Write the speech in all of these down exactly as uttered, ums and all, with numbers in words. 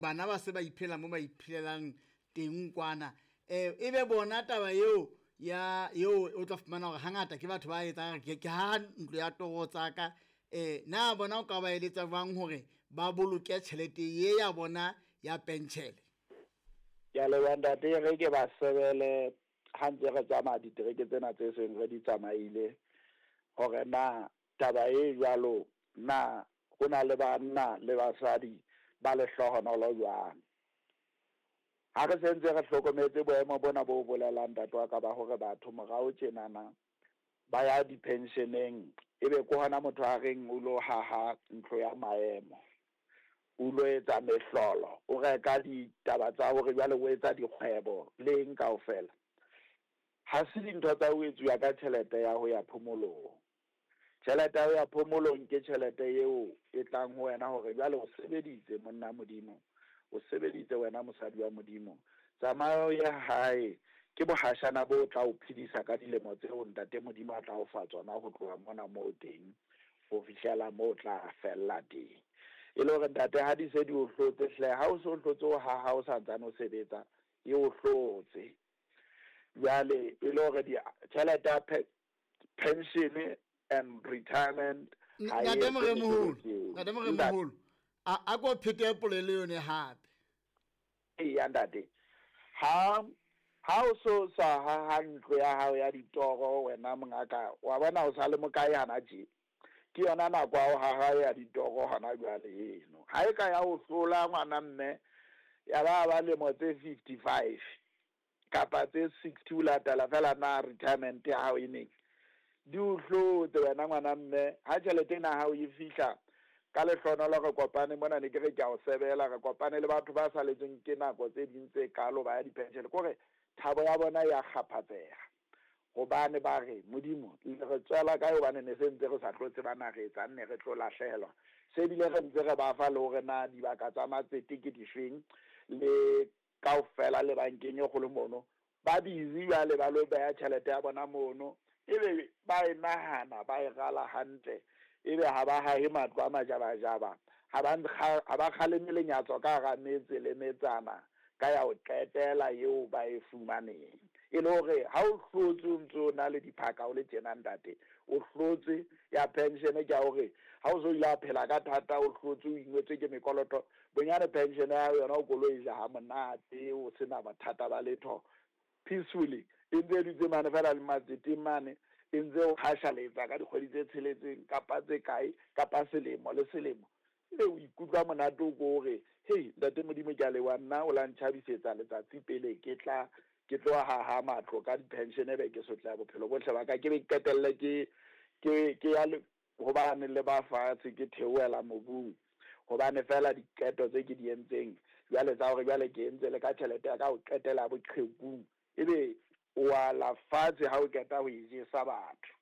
bana ba se ba iphela mo ba iphilelang teng kwana eh ebe bona taba eo ya yo o tla fumana gore hangata ke batho ba etsa ke ha ntlo ya toro tsaka eh na bona o ka ba eletsa bang hore ba boloke tšhelete ye ya bona ya penshele ya le wanda te re ke ba sebele hantse re tsama ditereke tsena tse seng re di tsamaile gore na taba e jalo na gona le bana le basadi ba le hlohonolo jwang ha re sentse re hlokometse boemo bona bo bolelang tatwa ka ba hore batho morao tjenana ba ya di-pensioneng ebe ko hana motho a reng o lo haha ntlo ya maemo o lo etsa mehlolo o reka ditaba tsa hore jwale o etsa dikgwebo leng kaofela ha se dintho tsa o etsuwa ka tjhelete ya ho ya phomolong tjhelete ya ho ya phomolong ke tjhelete eo e tlang ho wena hore jwale o sebeditse monna modimo o sebeditse wena mosadi wa modimo tsamayo ya hae ke bohashana bo tla o phidisa ka dilemo tseo ntate modimo a tla o fa tsona go tloga mona mo teng go fihlela mo tla fella teng e le gore ntate ha di se di o hlotse hle ha o so hlotse o ha ha o sa tsana o sebetsa e o hlotse jale e le gore di tšhelete ya pension and retirement ntate mo re moholo ntate mo re moholo a go phete polele yone hape e ya ntate ha ha o so sa ha hantlo ya hao ya ditoro wena mongaka wa bona o sa le mokae hana je ke yona nako a o ha ha ya ditoro hana jwale eno ha e ka ya o hlola ngwana mme ya ba ba le mo tse fifty-five kapa tse sixty o latela fela na retirement ya hao ene di o hlotse wena ngwana mme ha tšhelete na hao e fihla ka le hlonolo re kopane mona ne ke re ke a o sebela re kopane le batho ba sa letseng ke nako tse ding tse kalo ba ya di-pension kore thabo ya bona ya kgaphatseha gobane ba re modimo re tswela ka yobane ne se ntse re sa tlotse ba nagetsa nne re tlo lahlehelwa se bile re ntse re ba fa le hore na dibaka tsa matsete ke difeng le kaofela le bankeng e kgolo mono ba busy ba le ba lo beya tšhelete ya bona mono ebe ba e nahana ba e gala hantle ebe ha ba hahe matlo a majabajaba ha ba kgaleme lenyatso ka ga metse le metsana ka ya o qetela yeo ba e fumaneng e le hore ha o hlotse o ntse o na le diphaka o le tjena ntate o hlotse ya pension ke ya hore ha o so ile a phela ka thata o hlotse o ingwetse ke mekoloto bonyane pension ya yona o kolo e ja ha monate o sena bathata ba letho peacefully in the ditse mane fela le matsete mane e ntse o hashaletsa ka dikgwedi tse tsheletseng kapa tse kae kapa selemo le selemo e o ikutlwa monate o go re hey ntate modimo ke a lewa nna o la ntšhabisetsa letsatsi pele ke tla ke tlo ha ha matlo ka di-pension e be ke sotla bophelo bohle ba ka ke be ke qetelle ke ke ke ya le hobane le ba fatshe ke theoela mobung hobane fela diketo tse ke di entseng jwale tsa hore jwale ke entse le ka tšhelete ya ka o qetela boqhekung ebe wa la fatshe ha o keta ho ijesa batho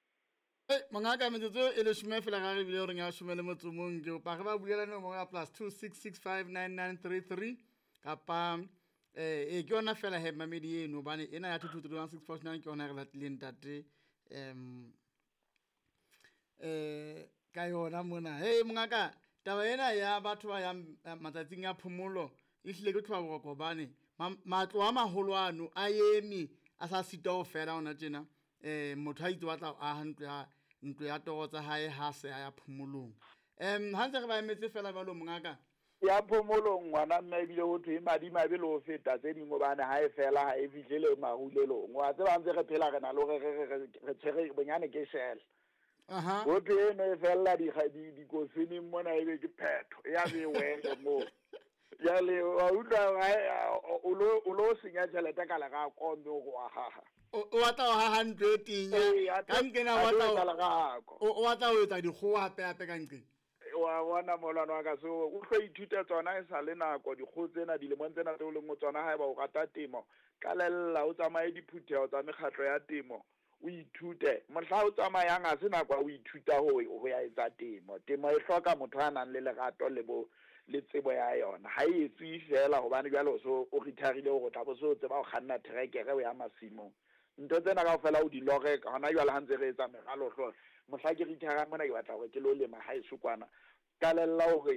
eh mongaka metsotso e le shome fela ga re bile re nga shome le motsomong ke pa re ba bulela no mo ya plus two six six five nine nine three three kapa eh e ke yona fela he mamedi eno bane ena ya two two three one six four nine ke yona re latlileng tate em eh ka yona mona hey mongaka taba ena ya batho ba ya matsatsing ya phomolo e hlile ke tloa go gobane matlo a maholo ano a emi a sa sita o fela ona tjena eh motho a itse batla a ntlo ya ntlo ya toro tsa hae ha se ya phomolong em ha ntse re ba emetse fela ba lo mongaka ya phomolong ngwana nna ebile ho thwe madi mabe le ho feta tse dingwe bana ha e fela ha e fihlele mahulelong wa tse ba ntse re phela re na le re re tshege bonyane ke shell aha ho thwe ne fela di di di kosini mona ebe ke phetho ya be wele mo ya le wa utlwa o lo o lo senya tšhelete ka le ga kombe go aha o watla o ha hundred nya ka nkena watla o watla o etsa dikgowa hape hape ka nqeng wa bona molwana wa ka so o tlo ithuta tsona e sa le nako dikgo tsena di le mo tsena tse o leng o tsona ha ba o rata temo ka lella o tsamaye diphuthego tsa mekgatlo ya temo o ithute mohla o tsamayang a se nako o ithuta ho ho ya etsa temo temo e hloka motho a nang le lerato le bo le tsebo ya yona ha e etsi fela hobane jalo so o retirile go tla bo so tseba go kganna trekere o ya masimo ntho tsena ka fela o di lore hona jwale ha ntse re etsa megalo hlo mohla ke retira mona ke batla go ke lo lema ha e sukwana ka lella hore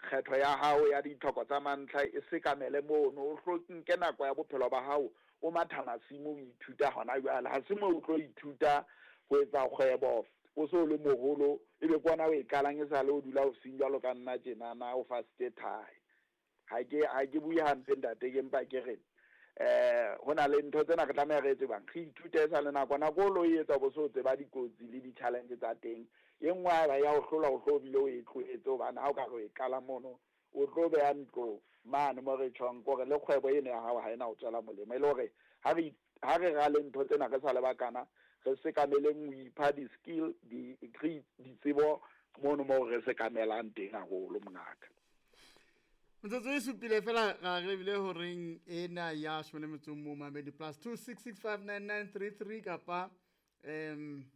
kgetho ya hao ya ditlhoko tsa mantlha e sekamele mono o hloke nako ya bophelo ba hao o matha masimo o ithuta hona jwale ha se mo o tlo ithuta go etsa kgwebo o so le mogolo e be kwana o e kalang e sa le o dula o sinjalo ka nna tjenana o faste thai ha ke ha ke bue hantle ntate ke mpa ke re eh hona le ntho tsena re tlameha re etse bang re ithute sa le nako nako lo e etsa bo so tse ba dikotsi le di challenge tsa teng e nngwe ba ya ho hlola ho hlobile o e tloetse o bana ha o ka re e kala mono o tlo be ya ntlo mane mo re tshwang gore le kgwebo ene ya hao ha ena o tswela molemo ile hore ha re ha re ga le ntho tsena re sa le bakana re se kameleng o ipha di skill di degree di tsebo mono mo re se kamelang teng haholo mongaka Motso e supile fela ga re bile horeng ena ya shone motso mo mamedi plus two six six five nine nine three three kapa em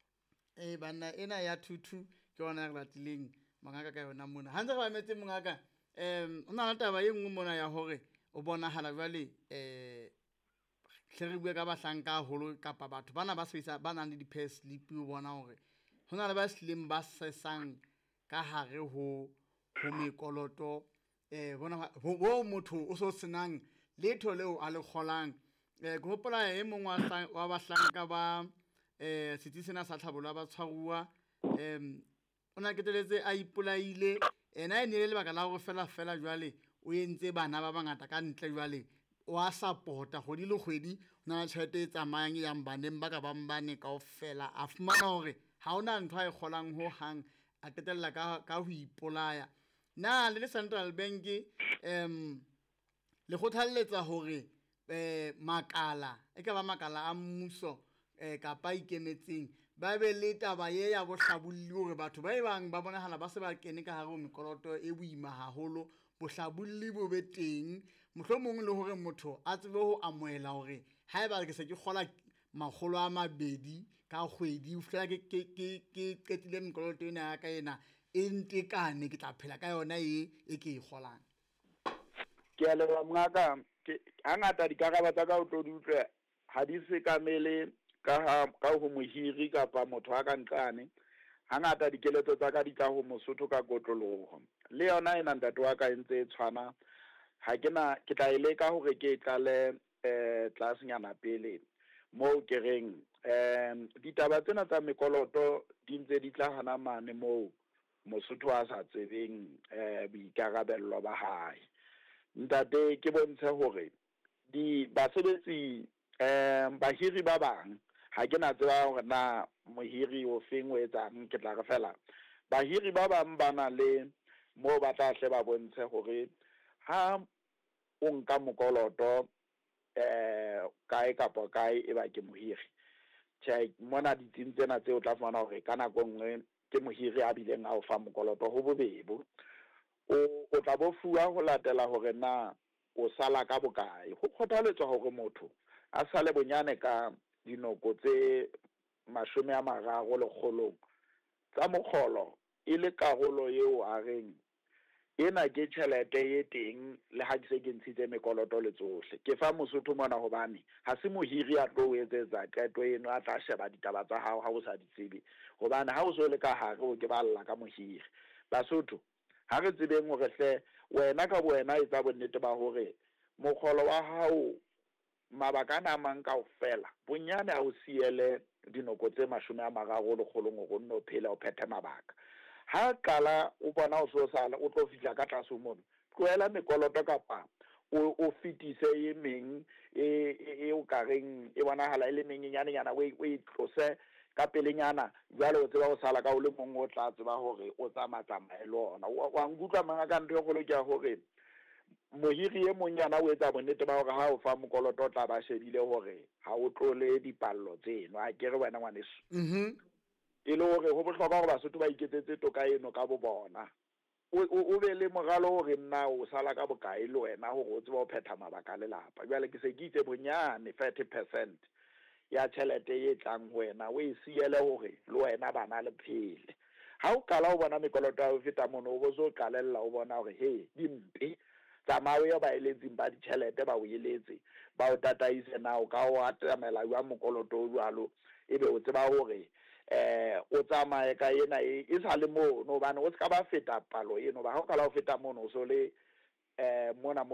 e bana ena ya two two ke ona re latileng mangaka ka yona mona ha ntse ba metse mongaka em ona la taba e nngwe mona ya hore o bona hala jwale eh hle re bua ka bahlanka holo kapa batho bana ba sebetsa ba nang le di pay slip o bona hore hona le ba slim ba sesang ka hare ho ho mekoloto eh bona ho motho o so senang letho leo a le kholang eh go hopola e mongwe wa bahlanka ba eh setsi sena sa tlhabolo ba tshwarua em ona keteletse a ipolaile ena e ne le baka la go fela fela jwale o entse bana ba bangata ka ntle jwale o a supporta go di le kgwedi ona la tshwete e tsamayang yang baneng ba ka bambane ka ofela a fumana hore ha ona ntho a e kholang ho hang a ketella ka ka ho ipolaya na le Central Bank em le kgothalletsa hore eh makala e ka ba makala a mmuso eh kapa ikemetseng ba be le taba ye ya bohlabolli hore batho ba ebang ba bonahala ba se ba kene ka hare ho mekoloto e boima haholo bohlabolli bo be teng mohlomong le hore motho a tsebe ho amohela hore haeba ke se ke kgola makgolo a mabedi ka kgwedi o fela ke ke ke qetile mekoloto ena ya ka ena e ntekane ke tla phela ka yona e e ke e kgolang ke a le mngaka ke hangata dikaraba tsa ka o tlo di utlwa ha di se kamele ka ka ho mohiri kapa motho a ka ntlane hangata dikeletso tsa ka di tla ho Mosotho ka kotloloho le yona ena ntate wa ka entse tshwana ha ke na ke tla ile ka hore ke tlale eh classnyana pele mo ke reng em ditaba tsena tsa mekoloto di ntse di tla hana mane mo Mosotho a sa tsebeng eh boikarabello ba hae ntate ke bontshe hore di basebetsi em bahiri ba bang ha ke na tseba hore na mohiri o feng o etsang ke tla re fela bahiri ba bang bana le mo ba tla hle ba bontshe hore ha o nka mokoloto eh kae kapa kae e ba ke mohiri tjhe mona ditsin tsena tse o tla fumana hore ka nako nngwe ke mohiri a bileng a o fa mokoloto ho bobebo o o tla bo fuwa ho latela hore na o sala ka bokae ho kgothaletswa hore motho a sale bonyane ka dinoko tse mashome a mararo le kgolong tsa mokgolo e le karolo eo a reng ena ke tjhelete e teng le ha ke se ke ntshitse mekoloto le tsohle ke fa Mosotho mona hobane ha se mohiri a tlo etsetsa qeto eno a tla sheba ditaba tsa hao ha o sa di tsebe hobane ha o so le ka hare o ke ba lla ka mohiri Basotho ha re tsebeng hore hle wena ka wena e tsa bonnete ba hore mokgolo wa hao mabaka a mang kaofela bonyane a o siele dinoko tse mashome a mararo le kgolong go nno phela o phethe mabaka ha qala o bona o so sala o tlo fitla ka tlase mono tloela mekoloto kapa o o fitise e meng e e o kareng e bonahala ile meng nyane nyana o e tlose ka pelenyana jalo o tseba o sala ka o le mong o tla tseba hore o tsamatsamaya le ona wa ngutla manga ka ntho go le ke hore mohiri e monyana o etsa bonnete ba hore ha o fa mokoloto tla ba shebile hore ha o tlole dipallo tseno a kere wena ngwaneso mhm e le hore ho bohlokwa hore Basotho ba iketsetse toka eno ka bo bona o be le moralo hore nna o sala ka bokae le wena hore o tseba ho phetha mabaka le lapa jwale ke se ke itse bonyane thirty percent ya tjhelete e tlang ho wena o e siele hore le wena bana le phele ha o kala o bona mekoloto ya ho feta mono o bo so qalella o bona hore he dimpe tsamao ya ba eletseng ba ditjhelete ba o eletse ba o tataise na o ka o atamela jwa mokoloto o jwalo ebe o tseba hore eh o tsamaye ka ena e sa le mo no bana o ska ba feta palo eno ba ho kala o feta mono so le eh mona